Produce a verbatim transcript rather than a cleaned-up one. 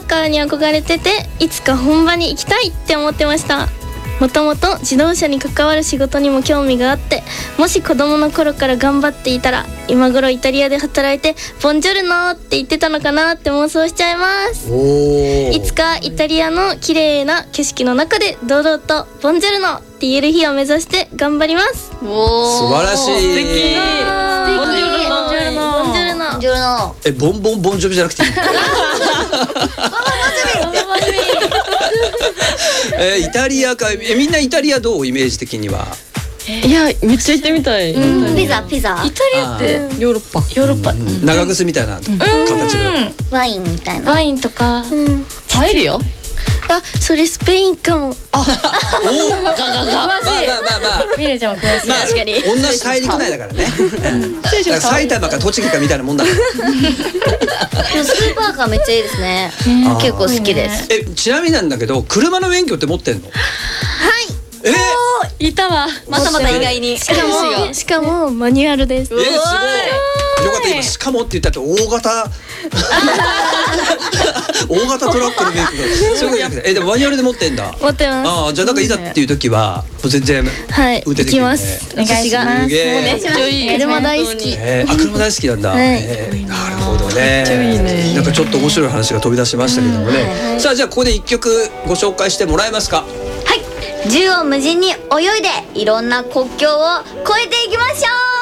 カーに憧れてて、いつか本場に行きたいって思ってました。もともと自動車に関わる仕事にも興味があって、もし子供の頃から頑張っていたら今頃イタリアで働いてボンジョルノって言ってたのかなって妄想しちゃいます。いつかイタリアの綺麗な景色の中で堂々とボンジョルノって言える日を目指して頑張ります。 お素晴らしい。 素敵。 ボンジョルノボンジョルノボンジョルノボンジョルノ。 え、ボンボンボンジョビじゃなくていいえー、イタリアか。え、みんなイタリアどう？イメージ的には。 いや、めっちゃ行ってみたい。 ピザピザ。 イタリアってヨーロッパ。 ヨーロッパ、 長靴みたいな形のワインみたいな。 ワインとか、 パエリア？ あ、それスペインかも。 おお、まあまあまあまあミレちゃんも詳しい。 まあ、確かに同じ大陸内だからね。だから埼玉か栃木かみたいなもんだから。 スーパーカーめっちゃいいですね。結構好きです。 え、ちなみになんだけど、車の免許って持ってんの？はい。えー、 いたわ。 またまた意外に。 しかもしかもマニュアルです。 えー、すごい。よかった。今しかもって言ったって大型大型トラックの免許がそういうことじゃなくて、え、でもマニュアルで持ってんだ。 持ってます。 ああ、じゃあなんかいざっていう時はもう全然はい運転できるね。 行きます。お願いします。 すげえ。 めっちゃいい。 車大好き。 えー、あ、車大好きなんだ。 はいえー、なるほどね。 ちゃいいね。 なんかちょっと面白い話が飛び出しましたけどもね。さあ、じゃあここで一曲ご紹介してもらえますか。 はい。縦横無尽に泳いでいろんな国境を越えていきましょう。